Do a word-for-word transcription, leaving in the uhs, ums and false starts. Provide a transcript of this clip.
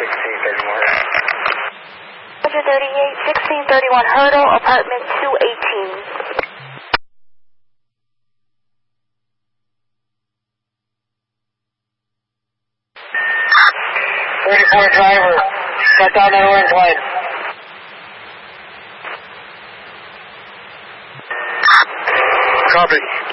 sixteen thirty-one. Roger thirty-eight, sixteen thirty-one Hurdle, apartment two eighteen. thirty-four driver, shut down that orange light. Copy.